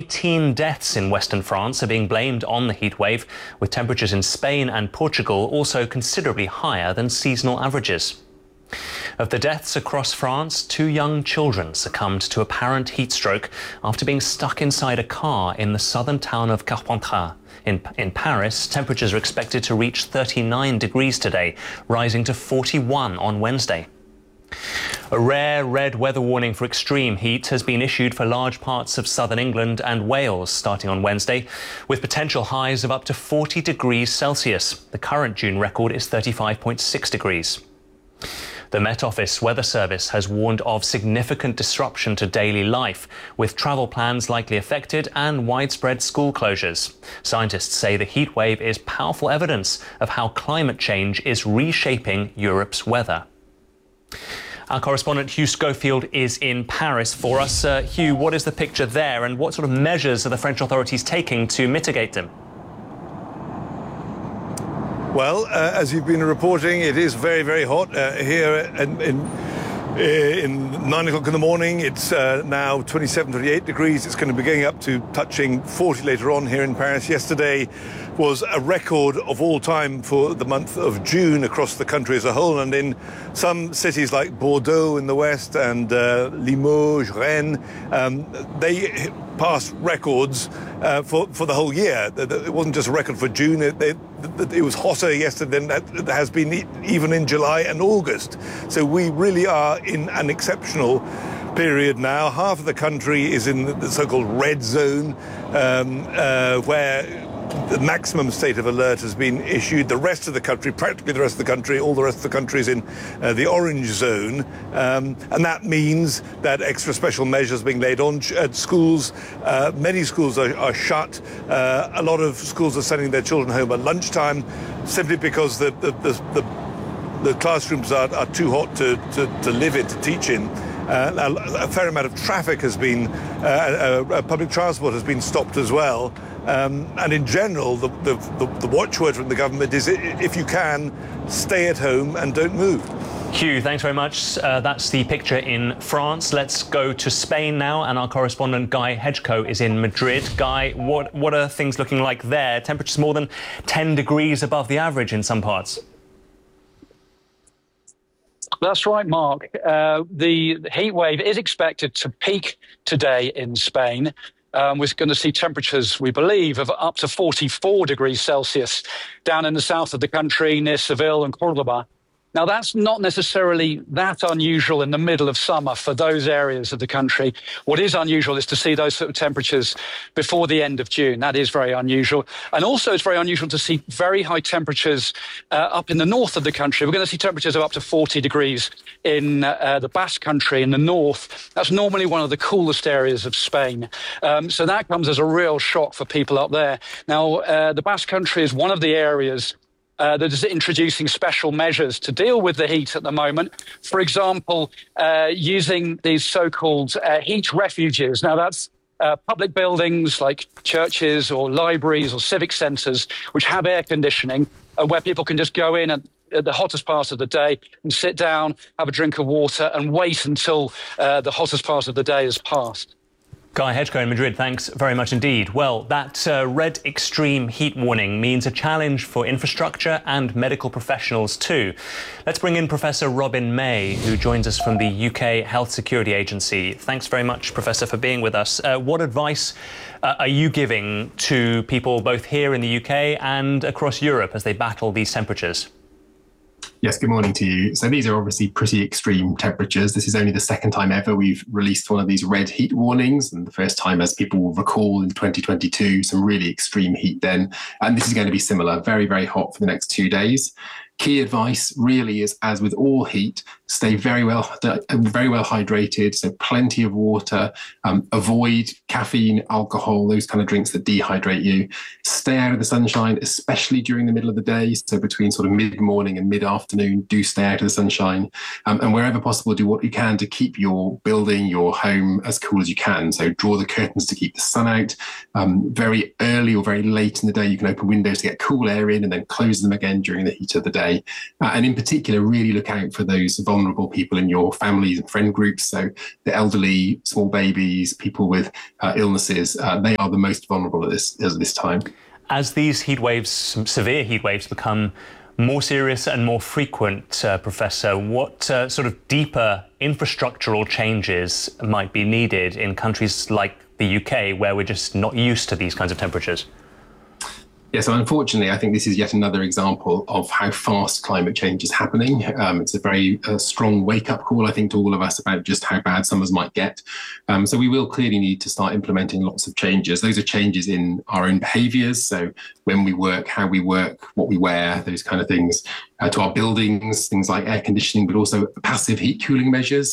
18 deaths in western France are being blamed on the heatwave, with temperatures in Spain and Portugal also considerably higher than seasonal averages. Of the deaths across France, 2 young children succumbed to apparent heat stroke after being stuck inside a car in the southern town of Carpentras. In Paris, temperatures are expected to reach 39 degrees today, rising to 41 on Wednesday. A rare red weather warning for extreme heat has been issued for large parts of southern England and Wales starting on Wednesday, with potential highs of up to 40 degrees Celsius. The current June record is 35.6 degrees. The Met Office Weather Service has warned of significant disruption to daily life, with travel plans likely affected and widespread school closures. Scientists say the heat wave is powerful evidence of how climate change is reshaping Europe's weather. Our correspondent Hugh Schofield is in Paris for us. Hugh, what is the picture there, and what sort of measures are the French authorities taking to mitigate them? Well, as you've been reporting, it is very, very hot here in 9 o'clock in the morning. It's now 27, 28 degrees. It's going to be going up to touching 40 later on here in Paris. Yesterday was a record of all time for the month of June across the country as a whole. And in some cities like Bordeaux in the west and Limoges, Rennes, they passed records for the whole year. It wasn't just a record for June. It was hotter yesterday than it has been even in July and August. So we really are in an exceptional period now. Half of the country is in the so-called red zone, where the maximum state of alert has been issued. The rest of the country, practically the rest of the country, all the rest of the country is in the orange zone. And that means that extra special measures being laid on at schools. Many schools are shut. A lot of schools are sending their children home at lunchtime simply because the classrooms are too hot to live in, to teach in. A fair amount of traffic has been, public transport has been stopped as well. And in general, the watchword from the government is, if you can, stay at home and don't move. Hugh, thanks very much. That's the picture in France. Let's go to Spain now, and our correspondent Guy Hedgecoe is in Madrid. Guy, what are things looking like there? Temperatures more than 10 degrees above the average in some parts. That's right, Mark. The heat wave is expected to peak today in Spain. We're going to see temperatures, we believe, of up to 44 degrees Celsius down in the south of the country near Seville and Cordoba. Now, that's not necessarily that unusual in the middle of summer for those areas of the country. What is unusual is to see those sort of temperatures before the end of June. That is very unusual. And also it's very unusual to see very high temperatures up in the north of the country. We're going to see temperatures of up to 40 degrees in the Basque Country in the north. That's normally one of the coolest areas of Spain. So that comes as a real shock for people up there. Now, the Basque Country is one of the areas that is introducing special measures to deal with the heat at the moment. For example, using these so-called heat refuges. Now, that's public buildings like churches or libraries or civic centres which have air conditioning, where people can just go in at the hottest part of the day and sit down, have a drink of water and wait until the hottest part of the day has passed. Guy Hedgecoe in Madrid, thanks very much indeed. Well, that red extreme heat warning means a challenge for infrastructure and medical professionals too. Let's bring in Professor Robin May, who joins us from the UK Health Security Agency. Thanks very much, Professor, for being with us. What advice are you giving to people both here in the UK and across Europe as they battle these temperatures? Yes, good morning to you. So these are obviously pretty extreme temperatures. This is only the second time ever we've released one of these red heat warnings, and the first time, as people will recall, in 2022, some really extreme heat then. And this is going to be similar, very, very hot for the next 2 days. Key advice really is, as with all heat, stay very well hydrated, so plenty of water, avoid caffeine, alcohol, those kind of drinks that dehydrate you. Stay out of the sunshine, especially during the middle of the day, so between sort of mid-morning and mid-afternoon, do stay out of the sunshine. And wherever possible, do what you can to keep your building, your home as cool as you can. So draw the curtains to keep the sun out, very early or very late in the day, you can open windows to get cool air in and then close them again during the heat of the day. And in particular, really look out for those vulnerable people in your families and friend groups. So the elderly, small babies, people with illnesses, they are the most vulnerable at this time. As these heat waves, severe heat waves, become more serious and more frequent, Professor, what sort of deeper infrastructural changes might be needed in countries like the UK, where we're just not used to these kinds of temperatures? Yeah, so unfortunately, I think this is yet another example of how fast climate change is happening. It's a very strong wake-up call, I think, to all of us about just how bad summers might get. So we will clearly need to start implementing lots of changes. Those are changes in our own behaviours, so when we work, how we work, what we wear, those kind of things, to our buildings, things like air conditioning, but also passive heat cooling measures.